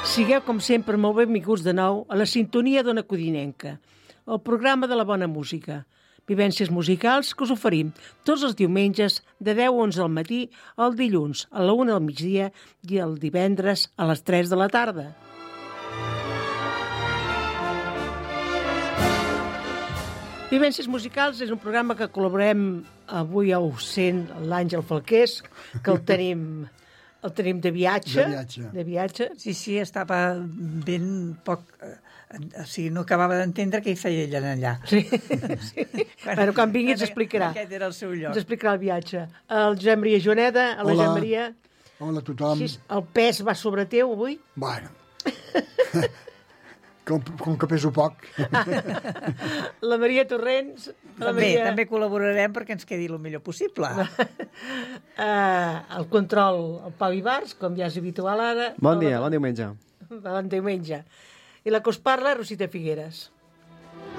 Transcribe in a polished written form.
Sigueu, com sempre, molt benvinguts de nou a la sintonia d'Ona Codinenca, el programa de la bona música. Vivències musicals que us oferim tots els diumenges de 10 a 11 del matí, el dilluns a la 1 del migdia i el divendres a les 3 de la tarda. Vivències musicals és un programa que col·laborem avui ho sent l'Àngel Falqués, que el tenim de viatge. De viatge. Sí, estava ben poc... O sigui, no acabava d'entendre què hi feia ell allà. Sí. Bueno, quan vingui ens explicarà. Aquest era el seu lloc. Ens explicarà el viatge. El Josep Maria Joaneda, la Josep Maria... Hola a tothom. Sí, el pes va sobre teu avui? Bueno, com que peso poc. La Maria Torrents... També col·laborarem perquè ens quedi el millor possible. El control, el Pau Ibars, com ja és habitual ara. Bon dia, bon diumenge. Bon diumenge. I la que us parla, Rosita Figueres.